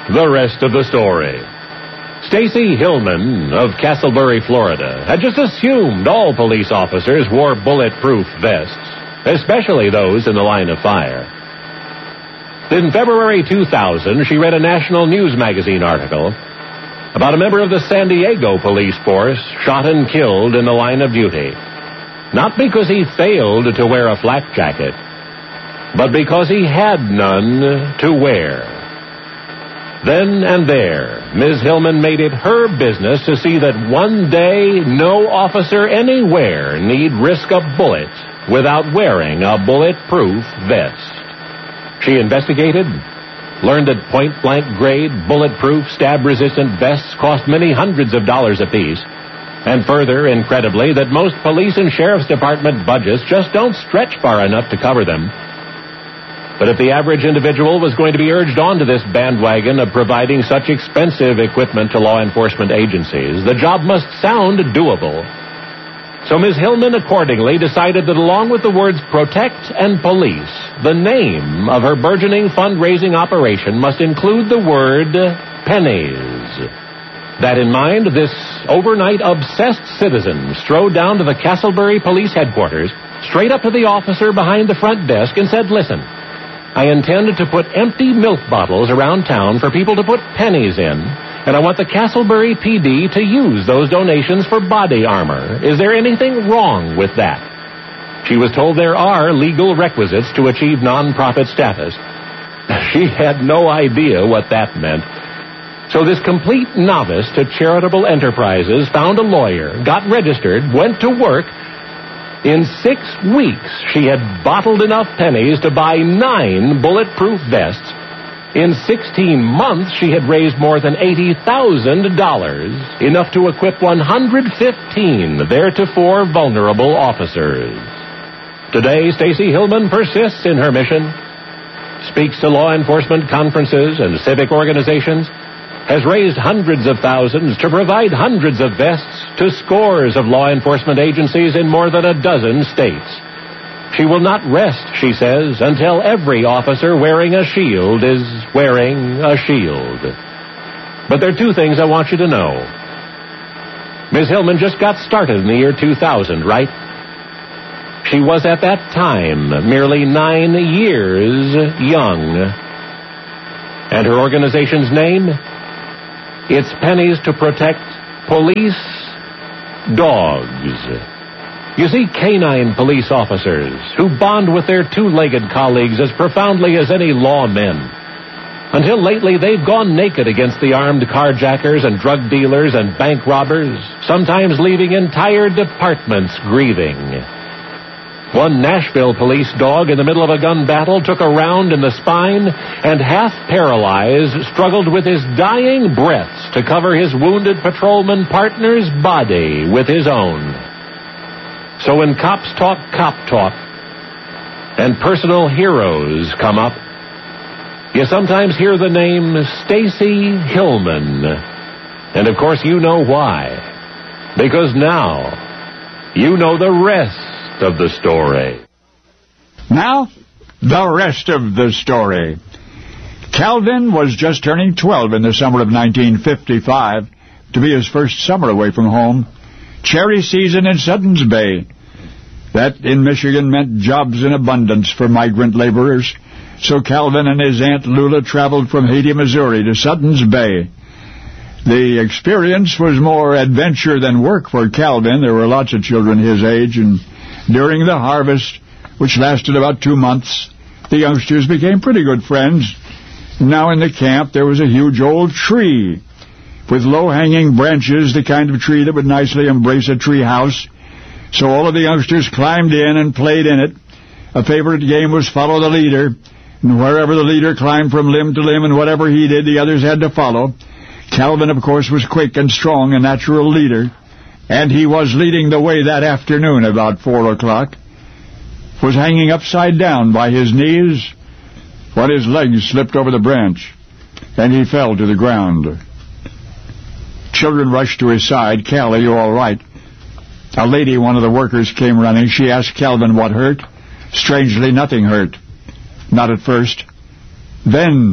the rest of the story. Stacy Hillman of Castleberry, Florida, had just assumed all police officers wore bulletproof vests, especially those in the line of fire. In February 2000, she read a national news magazine article about a member of the San Diego police force shot and killed in the line of duty. Not because he failed to wear a flak jacket, but because he had none to wear. Then and there, Ms. Hillman made it her business to see that one day no officer anywhere need risk a bullet without wearing a bulletproof vest. She investigated, learned that point-blank grade, bulletproof, stab-resistant vests cost many hundreds of dollars apiece, and further, incredibly, that most police and sheriff's department budgets just don't stretch far enough to cover them. But if the average individual was going to be urged onto this bandwagon of providing such expensive equipment to law enforcement agencies, the job must sound doable. So Ms. Hillman accordingly decided that along with the words protect and police, the name of her burgeoning fundraising operation must include the word pennies. That in mind, this overnight obsessed citizen strode down to the Castleberry Police Headquarters, straight up to the officer behind the front desk and said, "Listen, I intend to put empty milk bottles around town for people to put pennies in, and I want the Castleberry PD to use those donations for body armor. Is there anything wrong with that?" She was told there are legal requisites to achieve nonprofit status. She had no idea what that meant. So this complete novice to charitable enterprises found a lawyer, got registered, went to work. In 6 weeks, she had bottled enough pennies to buy 9 bulletproof vests. In 16 months, she had raised more than $80,000, enough to equip 115 theretofore vulnerable officers. Today, Stacy Hillman persists in her mission, speaks to law enforcement conferences and civic organizations, has raised hundreds of thousands to provide hundreds of vests to scores of law enforcement agencies in more than a dozen states. She will not rest, she says, until every officer wearing a shield is wearing a shield. But there are 2 things I want you to know. Ms. Hillman just got started in the year 2000, right? She was at that time merely 9 years young. And her organization's name? It's Pennies to Protect Police Dogs. You see, canine police officers who bond with their 2-legged colleagues as profoundly as any lawmen. Until lately, they've gone naked against the armed carjackers and drug dealers and bank robbers, sometimes leaving entire departments grieving. One Nashville police dog in the middle of a gun battle took a round in the spine and, half paralyzed, struggled with his dying breaths to cover his wounded patrolman partner's body with his own. So when cops talk cop talk and personal heroes come up, you sometimes hear the name Stacy Hillman. And of course you know why. Because now you know the rest of the story. Now, the rest of the story. Calvin was just turning 12 in the summer of 1955, to be his first summer away from home. Cherry season in Suttons Bay. That in Michigan meant jobs in abundance for migrant laborers. So Calvin and his Aunt Lula traveled from Haiti, Missouri to Suttons Bay. The experience was more adventure than work for Calvin. There were lots of children his age, and during the harvest, which lasted about 2 months, the youngsters became pretty good friends. Now in the camp, there was a huge old tree with low-hanging branches, the kind of tree that would nicely embrace a tree house. So all of the youngsters climbed in and played in it. A favorite game was follow the leader, and wherever the leader climbed from limb to limb and whatever he did, the others had to follow. Calvin, of course, was quick and strong, a natural leader. And he was leading the way that afternoon about 4 o'clock, was hanging upside down by his knees when his legs slipped over the branch, and he fell to the ground. Children rushed to his side. "Cal, are you all right?" A lady, one of the workers, came running. She asked Calvin what hurt. Strangely, nothing hurt. Not at first. Then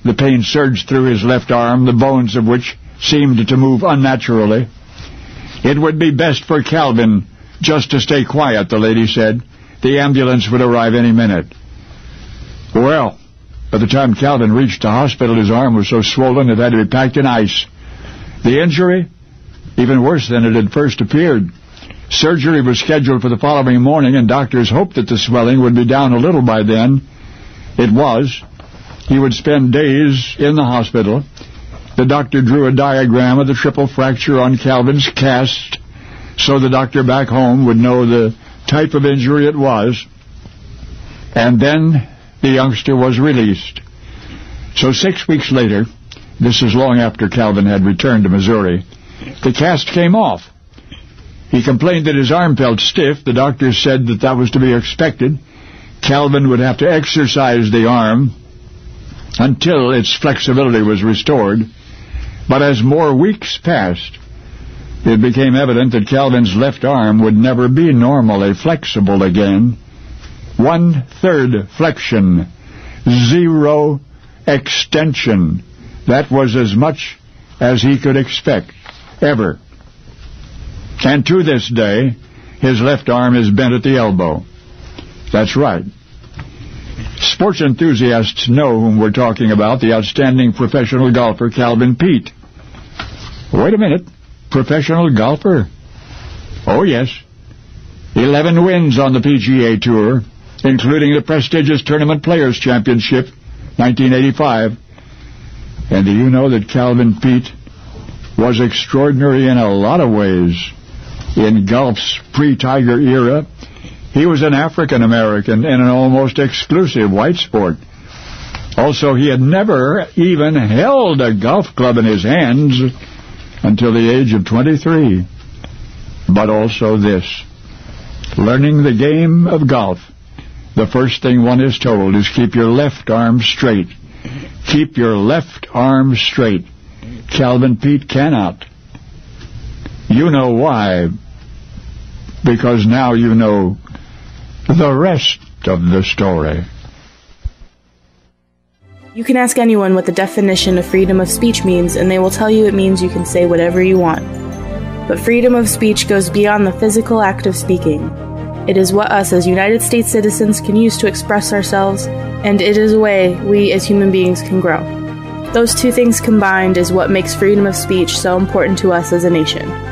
The pain surged through his left arm, the bones of which seemed to move unnaturally. It would be best for Calvin just to stay quiet, the lady said. The ambulance would arrive any minute. Well, by the time Calvin reached the hospital, his arm was so swollen it had to be packed in ice. The injury? Even worse than it had first appeared. Surgery was scheduled for the following morning, and doctors hoped that the swelling would be down a little by then. It was. He would spend days in the hospital. The doctor drew a diagram of the triple fracture on Calvin's cast, so the doctor back home would know the type of injury it was. And then the youngster was released. So 6 weeks later, this is long after Calvin had returned to Missouri, the cast came off. He complained that his arm felt stiff. The doctor said that was to be expected. Calvin would have to exercise the arm until its flexibility was restored. But as more weeks passed, it became evident that Calvin's left arm would never be normally flexible again. 1/3 flexion, 0 extension. That was as much as he could expect, ever. And to this day, his left arm is bent at the elbow. That's right. Sports enthusiasts know whom we're talking about, the outstanding professional golfer Calvin Peete. Wait a minute. Professional golfer? Oh, yes. 11 wins on the PGA Tour, including the prestigious Tournament Players Championship, 1985. And do you know that Calvin Peete was extraordinary in a lot of ways? In golf's pre-Tiger era, he was an African-American in an almost exclusive white sport. Also, he had never even held a golf club in his hands until the age of 23. But also this: learning the game of golf, the first thing one is told is keep your left arm straight. Keep your left arm straight. Calvin Peete cannot. You know why. Because now you know the rest of the story. You can ask anyone what the definition of freedom of speech means, and they will tell you it means you can say whatever you want. But freedom of speech goes beyond the physical act of speaking. It is what us as United States citizens can use to express ourselves, and it is a way we as human beings can grow. Those two things combined is what makes freedom of speech so important to us as a nation.